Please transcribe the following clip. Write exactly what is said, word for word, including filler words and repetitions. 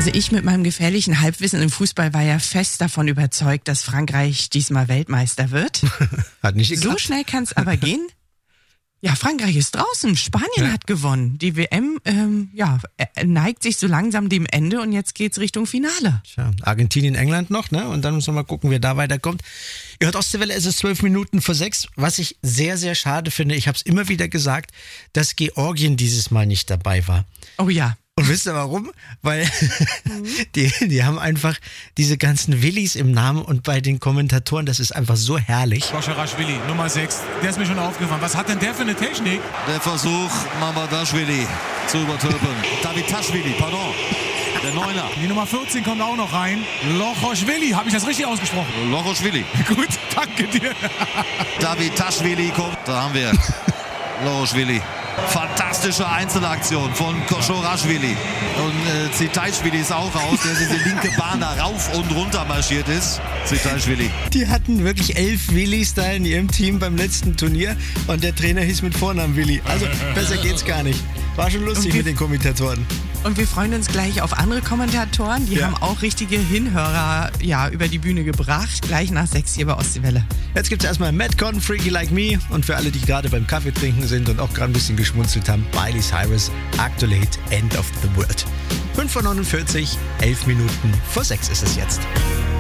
Also ich mit meinem gefährlichen Halbwissen im Fußball war ja fest davon überzeugt, dass Frankreich diesmal Weltmeister wird. Hat nicht geklappt. So schnell kann es aber gehen. Ja, Frankreich ist draußen. Spanien ja. hat gewonnen. Die W M ähm, ja, neigt sich so langsam dem Ende und jetzt geht's Richtung Finale. Tja, Argentinien, England noch, ne? Und dann müssen wir mal gucken, wer da weiterkommt. Ihr hört Ostseewelle, es ist zwölf Minuten vor sechs. Was ich sehr, sehr schade finde, ich habe es immer wieder gesagt, dass Georgien dieses Mal nicht dabei war. Oh ja. Und wisst ihr warum? Weil mhm. die, die haben einfach diese ganzen Willis im Namen und bei den Kommentatoren, das ist einfach so herrlich. Koscheraschwili, Nummer sechs, der ist mir schon aufgefallen. Was hat denn der für eine Technik? Der Versuch, Mamardashvili zu übertölpeln. Davitashvili, pardon. Der Neuner. Die Nummer vierzehn kommt auch noch rein. Lochoschwili, habe ich das richtig ausgesprochen? Lochoschwili. Gut, danke dir. Davitashvili kommt, da haben wir Lochoschwili. Fantastische Einzelaktion von Koscheraschwili. Und äh, Zitaischwili ist auch raus, der diese linke Bahn da rauf und runter marschiert ist. Zitaischwili. Die hatten wirklich elf Willis da in ihrem Team beim letzten Turnier und der Trainer hieß mit Vornamen Willi. Also besser geht's gar nicht. War schon lustig mit den Kommentatoren. Und wir freuen uns gleich auf andere Kommentatoren. Die ja. haben auch richtige Hinhörer ja, über die Bühne gebracht. Gleich nach sechs hier bei Ostseewelle. Jetzt gibt's erstmal Madcon, Freaky Like Me. Und für alle, die gerade beim Kaffee trinken sind und auch gerade ein bisschen geschmunzelt haben, Miley Cyrus, Actually End of the World. fünf Uhr neunundvierzig, elf Minuten vor sechs ist es jetzt.